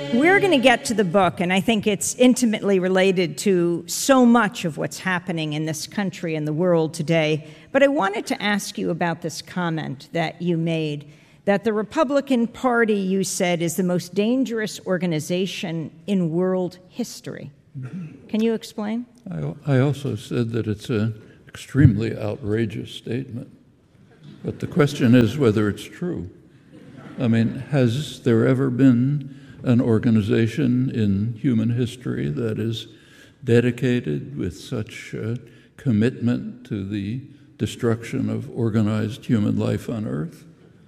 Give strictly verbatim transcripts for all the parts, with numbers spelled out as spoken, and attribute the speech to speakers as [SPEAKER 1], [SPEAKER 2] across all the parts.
[SPEAKER 1] We're going to get to the book, and I think it's intimately related to so much of what's happening in this country and the world today. But I wanted to ask you about this comment that you made, that the Republican Party, you said, is the most dangerous organization in world history. Mm-hmm. Can you explain?
[SPEAKER 2] I, I also said that it's an extremely outrageous statement. But the question is whether it's true. I mean, has there ever been an organization in human history that is dedicated with such uh, commitment to the destruction of organized human life on Earth?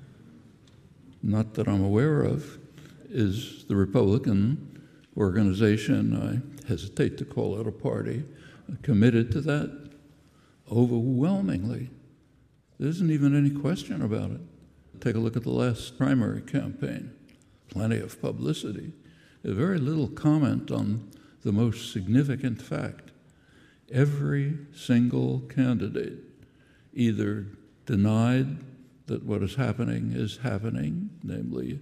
[SPEAKER 2] Not that I'm aware of. Is the Republican organization, I hesitate to call it a party, committed to that? Overwhelmingly. There isn't even any question about it. Take a look at the last primary campaign. Plenty of publicity. Very little comment on the most significant fact. Every single candidate either denied that what is happening is happening, namely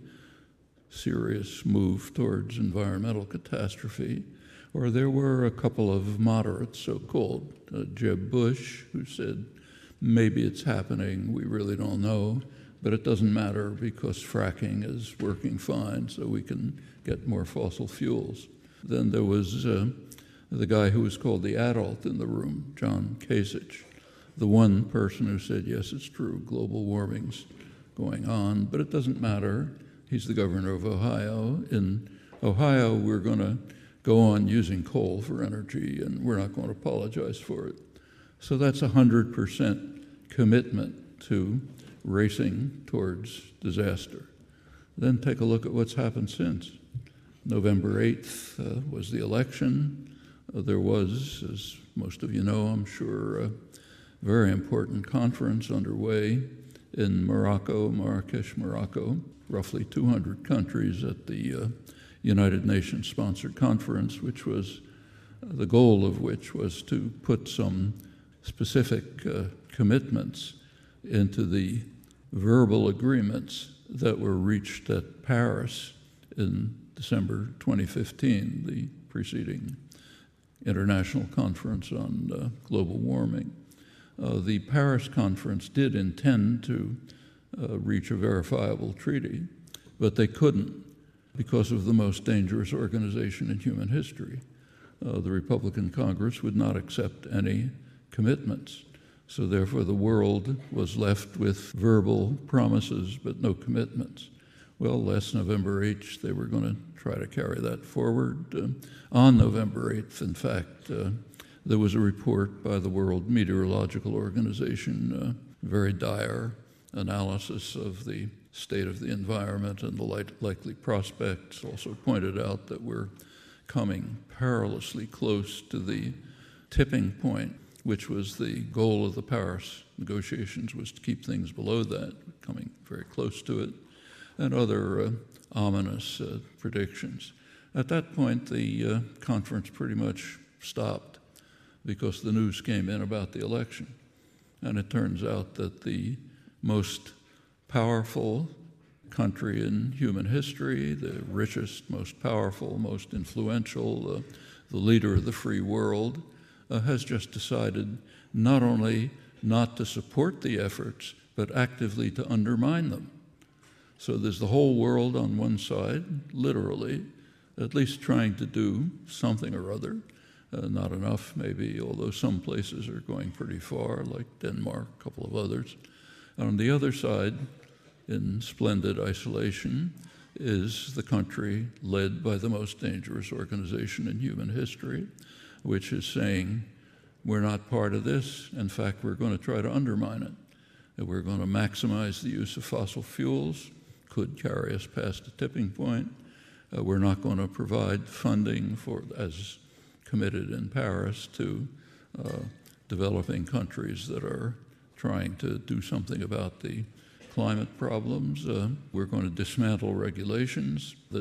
[SPEAKER 2] serious move towards environmental catastrophe, or there were a couple of moderates, so-called, uh, Jeb Bush, who said, maybe it's happening, we really don't know, but it doesn't matter because fracking is working fine, so we can get more fossil fuels. Then there was uh, the guy who was called the adult in the room, John Kasich, the one person who said, yes, it's true, global warming's going on, but it doesn't matter. He's the governor of Ohio. In Ohio, we're going to go on using coal for energy, and we're not going to apologize for it. So that's one hundred percent commitment to racing towards disaster. Then take a look at what's happened since. November eighth uh, was the election. Uh, there was, as most of you know, I'm sure, a very important conference underway in Morocco, Marrakesh, Morocco, roughly two hundred countries at the uh, United Nations-sponsored conference, which was, uh, the goal of which was to put some specific uh, commitments into the verbal agreements that were reached at Paris in December twenty fifteen, the preceding international conference on uh, global warming. Uh, the Paris conference did intend to uh, reach a verifiable treaty, but they couldn't because of the most dangerous organization in human history. Uh, the Republican Congress would not accept any commitments. So therefore, the world was left with verbal promises but no commitments. Well, last November eighth, they were going to try to carry that forward. Uh, on November eighth, in fact, uh, there was a report by the World Meteorological Organization, uh, very dire analysis of the state of the environment and the light, likely prospects. Also pointed out that we're coming perilously close to the tipping point, which was the goal of the Paris negotiations, was to keep things below that, coming very close to it, and other uh, ominous uh, predictions. At that point, the uh, conference pretty much stopped because the news came in about the election. And it turns out that the most powerful country in human history, the richest, most powerful, most influential, uh, the leader of the free world, Uh, has just decided not only not to support the efforts, but actively to undermine them. So there's the whole world on one side, literally, at least trying to do something or other. Uh, not enough, maybe, although some places are going pretty far, like Denmark, a couple of others. And on the other side, in splendid isolation, is the country led by the most dangerous organization in human history, which is saying, we're not part of this. In fact, we're going to try to undermine it. And we're going to maximize the use of fossil fuels, could carry us past a tipping point. Uh, we're not going to provide funding for, as committed in Paris, to uh, developing countries that are trying to do something about the climate problems. Uh, we're going to dismantle regulations that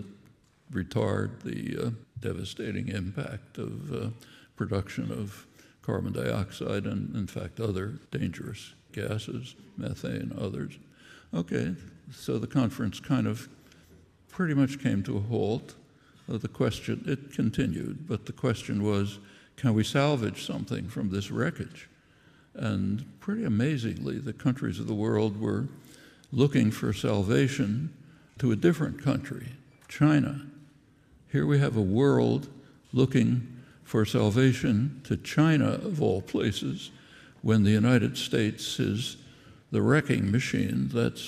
[SPEAKER 2] retard the uh, devastating impact of uh, production of carbon dioxide and, in fact, other dangerous gases, methane, others. Okay, so the conference kind of pretty much came to a halt. uh, the question, it continued, but the question was, can we salvage something from this wreckage? And pretty amazingly, the countries of the world were looking for salvation to a different country, China. Here we have a world looking for salvation to China, of all places, when the United States is the wrecking machine that's